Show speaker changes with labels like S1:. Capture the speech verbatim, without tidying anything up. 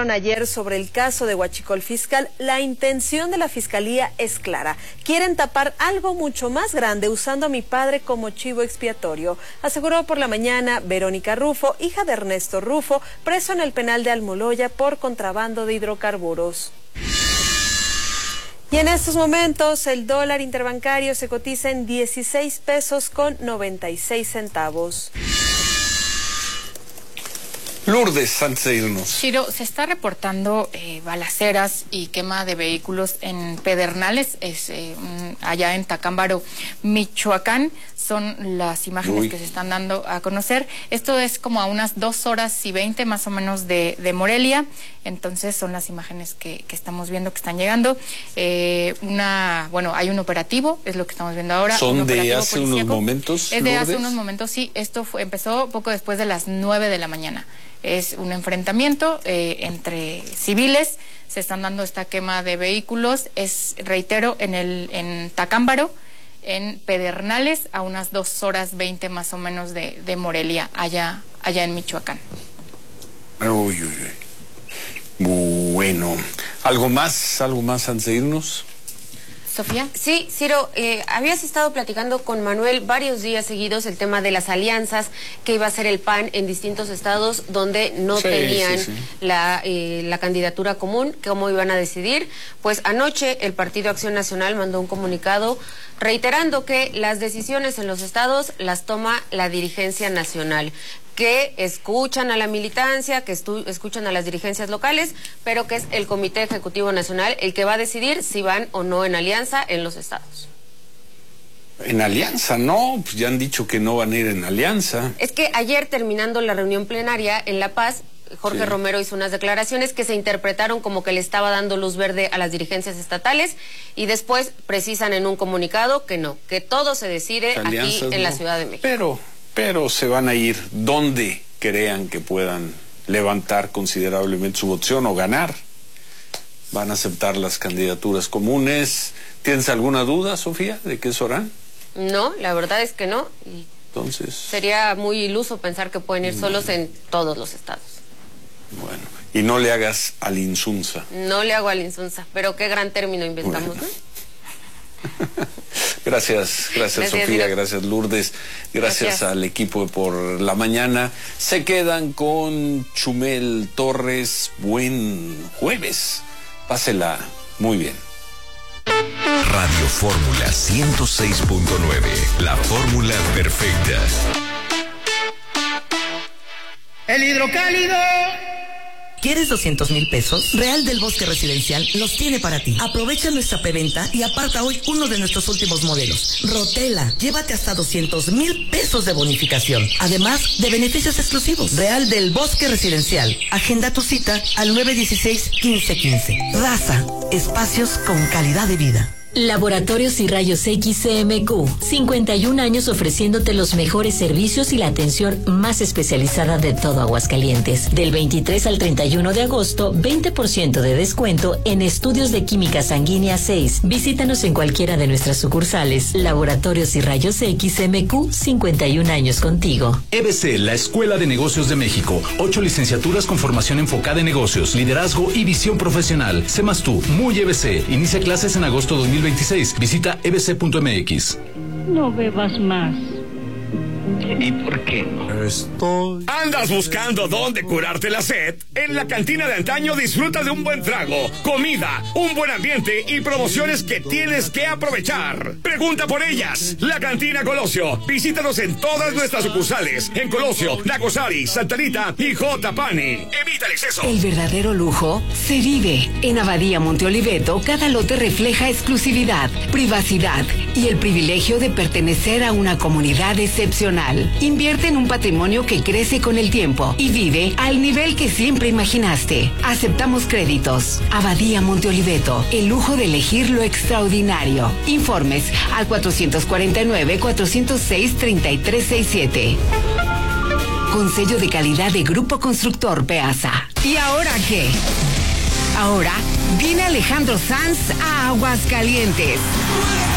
S1: informaron ayer sobre el caso de Huachicol Fiscal, la intención de la Fiscalía es clara. Quieren tapar algo mucho más grande usando a mi padre como chivo expiatorio, aseguró por la mañana Verónica Rufo, hija de Ernesto Rufo, preso en el penal de Almoloya por contrabando de hidrocarburos. Y en estos momentos el dólar interbancario se cotiza en dieciséis pesos con noventa y seis centavos.
S2: Lourdes, antes de irnos.
S3: Ciro, se está reportando eh, balaceras y quema de vehículos en Pedernales, es, eh, allá en Tacámbaro, Michoacán. Son las imágenes Uy. que se están dando a conocer. Esto es como a unas dos horas y veinte más o menos de, de Morelia. Entonces son las imágenes que, que estamos viendo que están llegando. Eh, una, bueno, hay un operativo, es lo que estamos viendo ahora.
S2: ¿Son de hace policíaco. unos momentos?
S3: Es de
S2: Lourdes?
S3: hace unos momentos, sí. Esto fue, empezó poco después de las nueve de la mañana. Es un enfrentamiento eh, entre civiles, se están dando esta quema de vehículos, es, reitero, en el en Tacámbaro, en Pedernales, a unas dos horas veinte más o menos de, de Morelia, allá, allá en Michoacán.
S2: Uy, uy, uy. Bueno, ¿algo más, algo más antes de irnos?
S3: Sofía.
S4: Sí, Ciro, eh, habías estado platicando con Manuel varios días seguidos el tema de las alianzas que iba a hacer el P A N en distintos estados donde no sí, tenían sí, sí. La, eh, la candidatura común, cómo iban a decidir. Pues anoche el Partido Acción Nacional mandó un comunicado reiterando que las decisiones en los estados las toma la dirigencia nacional, que escuchan a la militancia, que escuchan a las dirigencias locales, pero que es el Comité Ejecutivo Nacional el que va a decidir si van o no en alianza en los estados.
S2: En alianza, no, pues ya han dicho que no van a ir en alianza.
S4: Es que ayer, terminando la reunión plenaria en La Paz, Jorge sí. Romero hizo unas declaraciones que se interpretaron como que le estaba dando luz verde a las dirigencias estatales y después precisan en un comunicado que no, que todo se decide aquí en no. la Ciudad de México.
S2: Pero... Pero se van a ir donde crean que puedan levantar considerablemente su votación o ganar. Van a aceptar las candidaturas comunes. ¿Tienes alguna duda, Sofía, de que eso harán?
S4: No, la verdad es que no. Y
S2: Entonces...
S4: sería muy iluso pensar que pueden ir solos en todos los estados.
S2: Bueno, y no le hagas al insunza.
S4: No le hago al insunza, pero qué gran término inventamos, bueno. ¿no?
S2: Gracias, gracias, gracias Sofía, Mira. gracias Lourdes, gracias, gracias al equipo por la mañana. Se quedan con Chumel Torres. Buen jueves, pásela muy bien.
S5: Radio Fórmula ciento seis punto nueve, la fórmula perfecta.
S6: El hidrocálido.
S7: ¿Quieres doscientos mil pesos? Real del Bosque Residencial los tiene para ti. Aprovecha nuestra preventa y aparta hoy uno de nuestros últimos modelos. Rotela, llévate hasta doscientos mil pesos de bonificación, además de beneficios exclusivos. Real del Bosque Residencial. Agenda tu cita al nueve dieciséis, quince quince. Raza, espacios con calidad de vida.
S8: Laboratorios y Rayos X C M Q, cincuenta y un años ofreciéndote los mejores servicios y la atención más especializada de todo Aguascalientes. Del veintitrés al treinta y uno de agosto, veinte por ciento de descuento en estudios de química sanguínea seis. Visítanos en cualquiera de nuestras sucursales. Laboratorios y Rayos X C M Q, cincuenta y un años contigo.
S9: E B C, la Escuela de Negocios de México. Ocho licenciaturas con formación enfocada en negocios, liderazgo y visión profesional. Sé más tú, muy E B C. Inicia clases en agosto dos mil veintiséis. Visita e b c punto m x.
S10: No bebas más.
S11: ¿Y por qué no?
S12: Estoy... ¿Andas buscando dónde curarte la sed? En la cantina de antaño disfruta de un buen trago, comida, un buen ambiente y promociones que tienes que aprovechar. Pregunta por ellas. La Cantina Colosio. Visítanos en todas nuestras sucursales. En Colosio, Nacosari, Santa Rita y J. Pani. Evita el exceso.
S13: El verdadero lujo se vive. En Abadía Monte Oliveto, cada lote refleja exclusividad, privacidad y el privilegio de pertenecer a una comunidad excepcional. Invierte en un patrimonio que crece con el tiempo y vive al nivel que siempre imaginaste. Aceptamos créditos. Abadía Monte Oliveto, el lujo de elegir lo extraordinario. Informes al cuatrocientos cuarenta y nueve, cuatrocientos seis, treinta y tres sesenta y siete. Con sello de calidad de Grupo Constructor Peasa. ¿Y ahora qué? Ahora viene Alejandro Sanz a Aguascalientes.